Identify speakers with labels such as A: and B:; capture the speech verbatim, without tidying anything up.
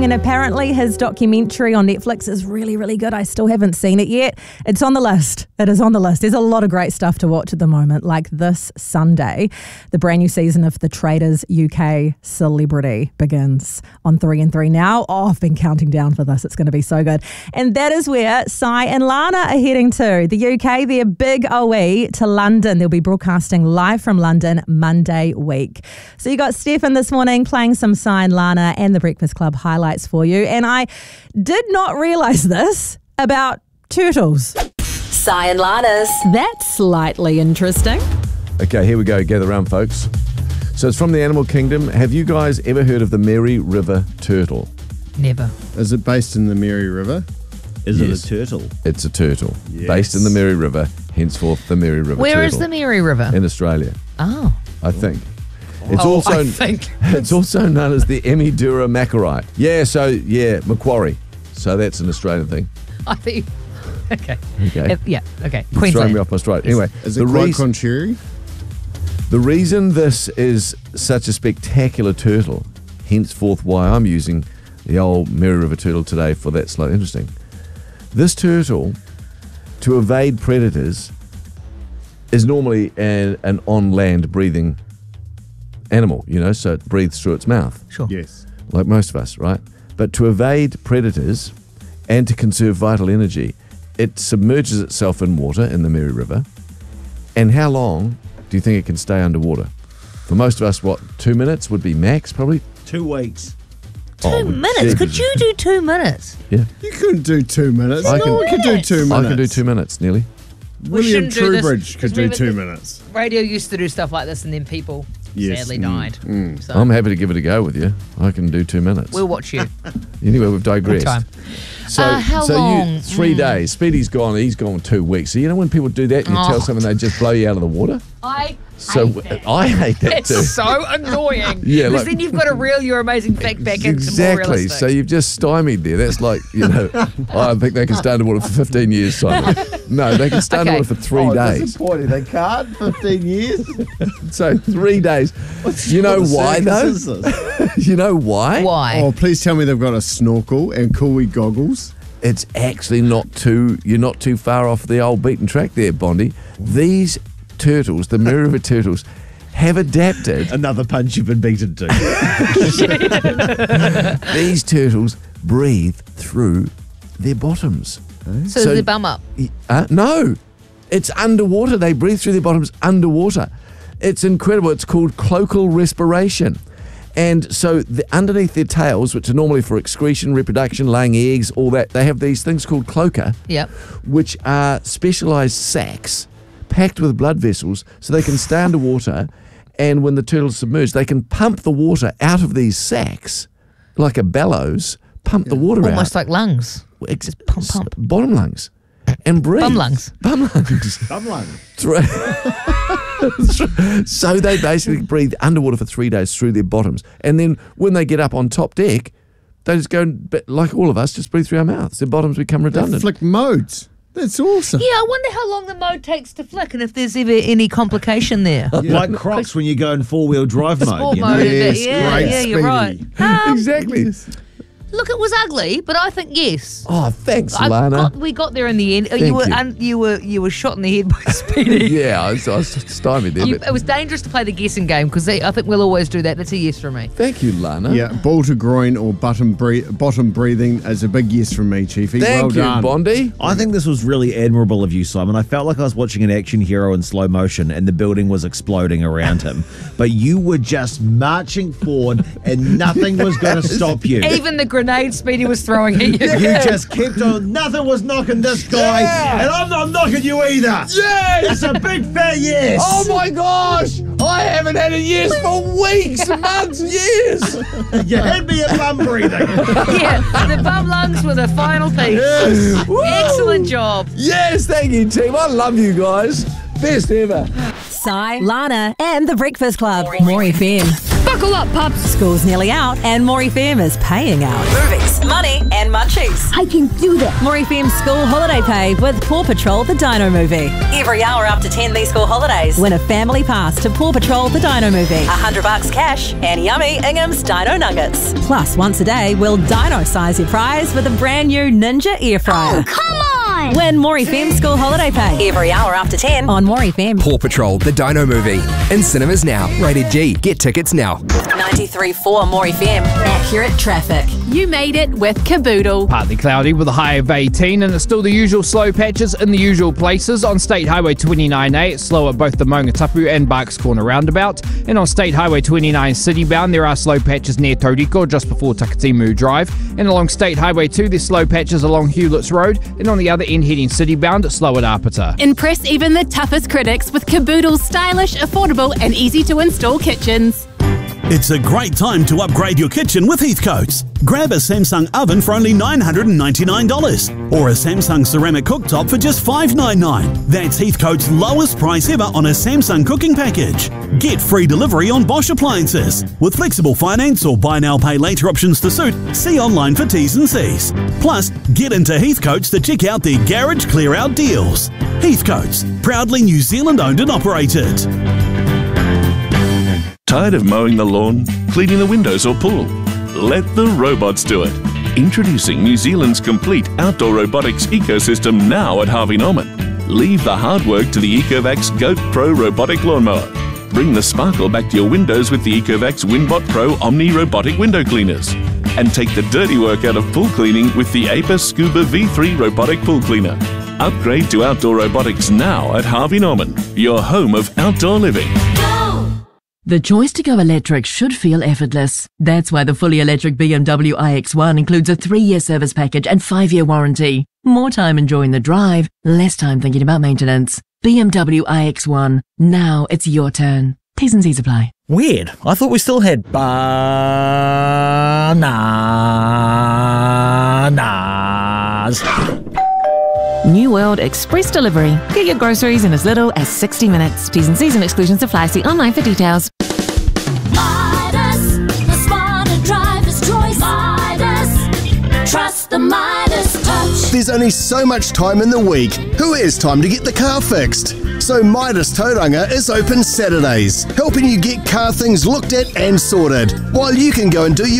A: morning, and apparently his documentary on Netflix is really, really good. I still haven't seen it yet. It's on the list. It is on the list. There's a lot of great stuff to watch at the moment, like this Sunday, the brand new season of The Traitors U K Celebrity begins on three and three now. Oh, I've been counting down for this. It's going to be so good. And that is where Sai and Lana are heading to. The U K, their big O E to London. They'll be broadcasting live from London Monday week. So you got Stefan this morning playing some Sai and Lana and the Breakfast Club highlights for you. And I did not realise this about turtles.
B: Sai and Lana's.
A: That's slightly interesting.
C: Okay, here we go. Gather round, folks. So it's from the animal kingdom. Have you guys ever heard of the Mary River turtle?
A: Never.
D: Is it based in the Mary River?
E: Is
C: Yes.
E: it a turtle?
C: It's a turtle.
E: Yes.
C: Based in the Mary River, henceforth the Mary River
F: Where
C: turtle.
F: is the Mary River?
C: In Australia,
F: Oh.
C: I think. It's
F: Oh,
C: also
F: I think.
C: it's also known as the Emidura macquarie. Yeah, so yeah, Macquarie. So that's an Australian thing.
F: I think. Okay.
C: Okay.
F: Uh, yeah. Okay.
C: It's throwing
F: Queensland.
C: me off my stride. Anyway,
D: Is
C: the
D: it
C: reason,
D: Guayconcherry?
C: the reason this is such a spectacular turtle, henceforth why I'm using the old Mary River turtle today for that slow interesting. This turtle, to evade predators, is normally an, an on-land breathing animal, you know, so it breathes through its mouth,
F: Sure.
D: Yes.
C: like most of us, right? But to evade predators and to conserve vital energy, it submerges itself in water in the Mary River. And how long do you think it can stay underwater? For most of us, what, two minutes would be max, probably?
E: Two weeks.
F: Two
C: Oh,
F: minutes?
C: Jesus.
F: Could you do two minutes?
C: Yeah.
D: You couldn't do two minutes.
C: I
D: no
C: can-
D: one could do two minutes.
C: I can do two minutes, nearly.
D: William
F: shouldn't do this,
D: Trowbridge could
F: 'cause
D: do
F: remember
D: two
F: the-
D: minutes.
F: Radio used to do stuff like this, and then people
D: Yes.
F: sadly
D: Mm,
F: died.
D: mm.
F: So
C: I'm happy to give it a go with you. I can do two minutes.
F: we'll watch you.
C: Anyway, we've digressed.
F: Time.
C: So,
F: Uh, how
C: so
F: long?
C: you three
F: Mm.
C: days. Speedy's gone. He's gone two weeks. So you know when people do that and you
F: Oh.
C: tell someone they just blow you out of the water.
F: I
C: So
F: hate that.
C: I hate that
F: It's
C: too.
F: so annoying.
C: Yeah,
F: because
C: like-
F: then you've got to reel your amazing fact back into more
C: Exactly.
F: realistic.
C: So you've just stymied there. That's like, you know, I think they can stay underwater for fifteen years, Simon. No, they can stay
F: Okay.
C: underwater for three
E: Oh,
C: days.
E: disappointing. They can't. Fifteen years.
C: So three days. You know
E: What
C: why
E: circus
C: though?
E: is this?
C: You know why?
F: Why?
D: Oh, please tell me they've got a snorkel and cool goggles.
C: It's actually not too, you're not too far off the old beaten track there, Bondi. These turtles, the Mary River turtles, have adapted.
E: Another punch you've been beaten to.
C: These turtles breathe through their bottoms.
F: so,
C: so-
F: is the bum up?
C: Uh, no, it's underwater. They breathe through their bottoms underwater. It's incredible. It's called cloacal respiration. And so the, underneath their tails, which are normally for excretion, reproduction, laying eggs, all that, they have these things called cloaca,
F: Yep.
C: which are specialised sacs packed with blood vessels so they can stay underwater, and when the turtles submerge, they can pump the water out of these sacs like a bellows, pump the water
F: Almost
C: out.
F: like lungs.
C: Ex-
F: Just pump, pump.
C: Bottom lungs. And breathe.
F: Bum lungs.
C: Bum lungs.
E: I'm like,
C: Through- so they basically breathe underwater for three days through their bottoms. And then when they get up on top deck, they just go, but like all of us, just breathe through our mouths. Their bottoms become
D: They
C: redundant.
D: flick modes. That's awesome.
F: Yeah, I wonder how long the mode takes to flick and if there's ever any complication there.
E: like Crocs when you go in four-wheel drive mode.
F: Sport
E: you know?
F: mode,
D: Yes,
F: yeah,
D: great
F: yeah, you're right.
D: Speedy.
F: Um,
C: Exactly.
F: Look, it was ugly, but I think yes.
C: Oh, thanks,
F: I
C: Lana.
F: got, we got there in the end.
C: Thank
F: you were
C: you.
F: un, you were you were shot in the head by Speedy.
C: Yeah, I was, I was stymied there.
F: You,
C: but
F: it was dangerous to play the guessing game because I think we'll always do that. That's a yes from me.
C: thank you, Lana.
D: Yeah, ball to groin or bottom, bre- bottom breathing is a big yes from me, Chiefy.
C: Thank
D: well
C: you,
D: done.
C: Bondi.
E: I think this was really admirable of you, Simon. I felt like I was watching an action hero in slow motion and the building was exploding around him. But you were just marching forward and nothing was going to stop you.
F: Even the grenade Speedy was throwing at you.
E: You just kept on. Nothing was knocking this guy,
C: Yeah.
E: and I'm not knocking you either.
C: Yes!
E: That's a big fat yes.
C: Oh my gosh! I haven't had a yes for weeks, months, years.
E: You had me at bum breathing.
F: Yeah, the bum lungs were the final piece. Excellent job.
C: Yes, thank you, team. I love you guys. Best ever.
A: Sai, Lana, and The Breakfast Club. More F M.
G: Buckle up, pups.
A: School's nearly out, and More F M is paying out.
B: Movies, money, and munchies.
G: I can do that.
A: More F M school holiday pay with Paw Patrol the Dino Movie.
B: Every hour up to ten these school holidays.
A: Win a family pass to Paw Patrol the Dino Movie.
B: A hundred bucks cash and yummy Ingham's Dino Nuggets.
A: Plus, once a day, we'll dino size your prize with a brand new Ninja air fryer.
G: Come on!
A: Win More F M school holiday pay
B: Every hour up to ten.
A: on More F M.
H: Paw Patrol, the Dino Movie. In cinemas now. Rated G. Get tickets now.
B: ninety-three point four More F M. Accurate traffic.
G: You made it with Caboodle.
I: Partly cloudy with a high of eighteen, and it's still the usual slow patches in the usual places. On State Highway twenty-nine A, it's slow at both the Maungatapu and Barks Corner roundabout. And on State Highway twenty-nine citybound, there are slow patches near Tauriko just before Takatimu Drive. And along State Highway two, there's slow patches along Hewletts Road. And on the other end heading citybound, it's slow at Apata.
G: Impress even the toughest critics with Caboodle's stylish, affordable, and easy to install kitchens.
J: It's a great time to upgrade your kitchen with Heathcote's. Grab a Samsung oven for only nine hundred ninety-nine dollars or a Samsung ceramic cooktop for just five hundred ninety-nine dollars. That's Heathcote's lowest price ever on a Samsung cooking package. Get free delivery on Bosch appliances. With flexible finance or buy now pay later options to suit, see online for T's and C's. Plus, get into Heathcote's to check out their garage clear out deals. Heathcote's, proudly New Zealand owned and operated.
K: Tired of mowing the lawn, cleaning the windows or pool? Let the robots do it. Introducing New Zealand's complete outdoor robotics ecosystem now at Harvey Norman. Leave the hard work to the Ecovacs Goat Pro robotic lawnmower. Bring the sparkle back to your windows with the Ecovacs Winbot Pro Omni robotic window cleaners. And take the dirty work out of pool cleaning with the A P A Scuba V three robotic pool cleaner. Upgrade to outdoor robotics now at Harvey Norman, your home of outdoor living.
L: The choice to go electric should feel effortless. That's why the fully electric B M W i X one includes a three-year service package and five-year warranty. More time enjoying the drive, less time thinking about maintenance. B M W i X one. Now it's your turn. T's and C's apply.
M: Weird. I thought we still had bananas.
N: New World Express Delivery. Get your groceries in as little as sixty minutes. T's and C's and exclusions apply. See online for details.
O: Midas, the smarter driver's choice. Midas, trust the Midas touch.
P: There's only so much time in the week. Who has time to get the car fixed? So Midas Tauranga is open Saturdays, helping you get car things looked at and sorted, while you can go and do your